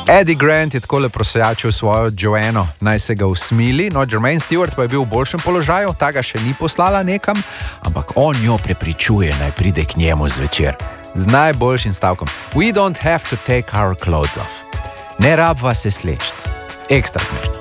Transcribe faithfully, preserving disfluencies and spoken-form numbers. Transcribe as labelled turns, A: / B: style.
A: Eddie Grant je takole prosajačil svojo Joanno, naj se ga usmili, no Jermaine Stewart pa je bil v boljšem položaju, ta ga še ni poslala nekam, ampak on jo prepričuje, naj pride k njemu zvečer. Z najboljšim stavkom. We don't have to take our clothes off. Ne rab vas se slečt. Ekstra smešno.